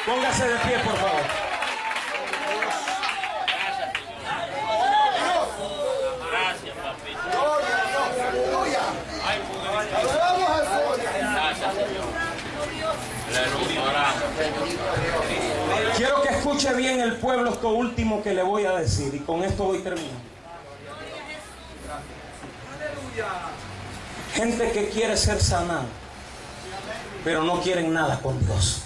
Póngase de pie, por favor. Gracias, papito. Aleluya. Alabamos al Señor. Gracias, Señor. Aleluya. Oramos. Quiero que escuche bien el pueblo esto último que le voy a decir, y con esto voy terminando. Gente que quiere ser sanada, pero no quieren nada con Dios.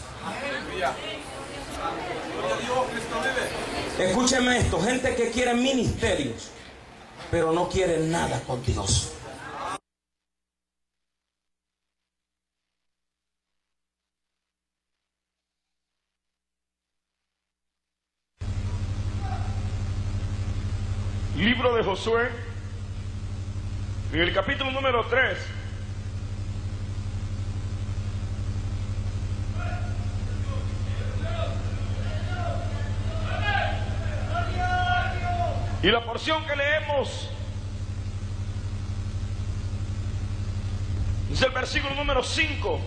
Escúcheme esto, gente que quiere ministerios, pero no quiere nada con Dios. Libro de Josué, en el capítulo número 3. Y la porción que leemos es el versículo número 5.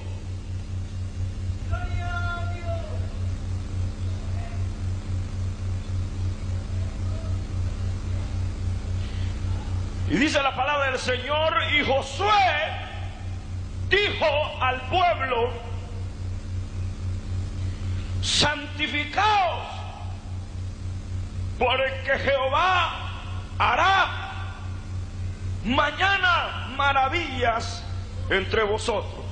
Y dice la palabra del Señor: y Josué dijo al pueblo: santificaos, porque Jehová hará mañana maravillas entre vosotros.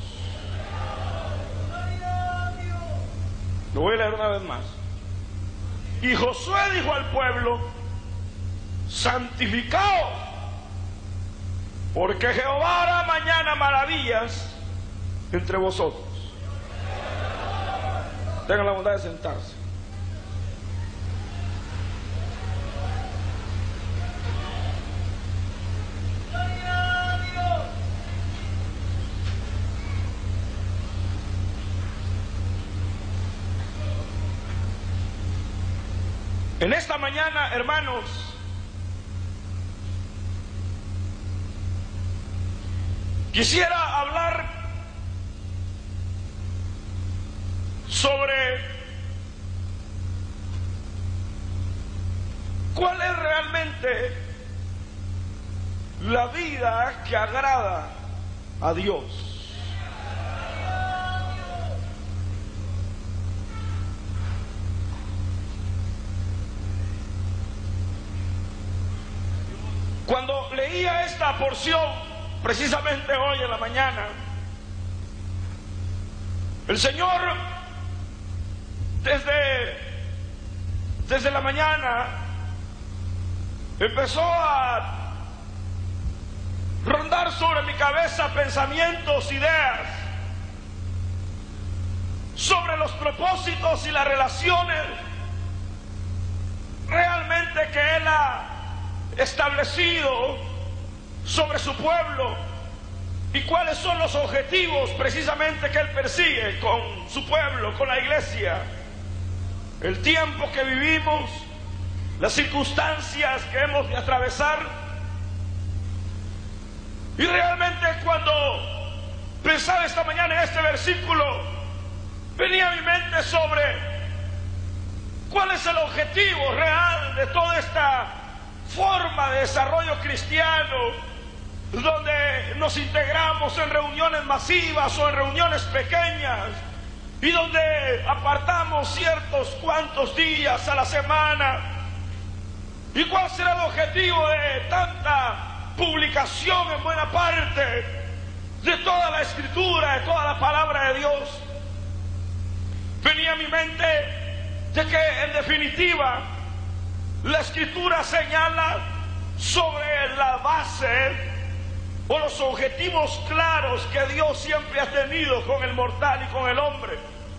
Lo voy a leer una vez más. Y Josué dijo al pueblo: santificaos, porque Jehová hará mañana maravillas entre vosotros. Tengan la bondad de sentarse. En esta mañana, hermanos, quisiera hablar sobre cuál es realmente la vida que agrada a Dios. Cuando leía esta porción, precisamente hoy en la mañana, el Señor desde la mañana empezó a rondar sobre mi cabeza pensamientos, ideas sobre los propósitos y las relaciones realmente que Él ha establecido sobre su pueblo, y cuáles son los objetivos precisamente que Él persigue con su pueblo, con la iglesia. El tiempo que vivimos, las circunstancias que hemos de atravesar. Y realmente cuando pensaba esta mañana en este versículo, venía a mi mente sobre cuál es el objetivo real de toda esta forma de desarrollo cristiano, donde nos integramos en reuniones masivas o en reuniones pequeñas, y donde apartamos ciertos cuantos días a la semana. ¿Y cuál será el objetivo de tanta publicación en buena parte de toda la Escritura, de toda la palabra de Dios? Venía a mi mente de que en definitiva la Escritura señala sobre la base o los objetivos claros que Dios siempre ha tenido con el mortal y con el hombre.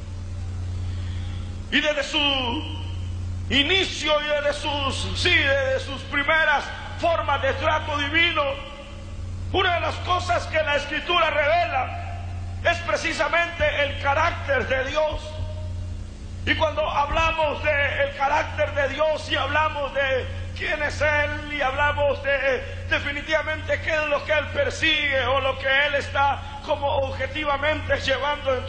Y desde su inicio y desde sus primeras formas de trato divino, una de las cosas que la Escritura revela es precisamente el carácter de Dios. Y cuando hablamos del carácter de Dios y hablamos de quién es Él y hablamos de definitivamente qué es lo que Él persigue o lo que Él está como objetivamente llevando en